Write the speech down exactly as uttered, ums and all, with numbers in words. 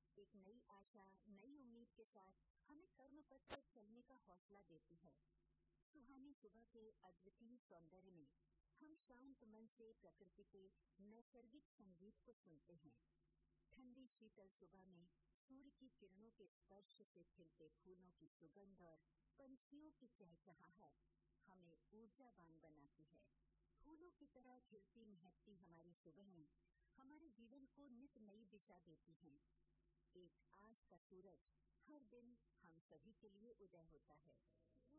एक नई आशा, नई उम्मीद के साथ हमें कर्म पथ पर चलने का हौसला देती है। सुहानी सुबह के अद्वितीय सौंदर्य में हम शांत मन से प्रकृति के नैसर्गिक संगीत को सुनते हैं। ठंडी शीतल सुबह में सूर्य की किरणों के स्पर्श से खिलते फूलों की सुगंध और पंछियों की चहचहाहट हमें ऊर्जावान बनाती है। फूलों की तरह खिलती महकती हमारी सुबहें हमारे जीवन को नित नई दिशा देती हैं। एक आस का सूरज हर दिन हम सभी के लिए उदय होता है।